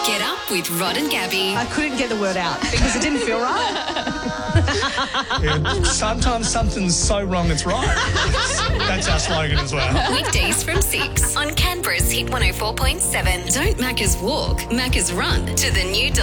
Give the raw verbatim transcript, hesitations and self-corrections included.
Get up with Rod and Gabby. I couldn't get the word out because it didn't feel right. Yeah, sometimes something's so wrong it's right. That's our slogan as well. Weekdays from six on Canberra's Hit one oh four point seven. Don't Macca's walk, Macca's run to the new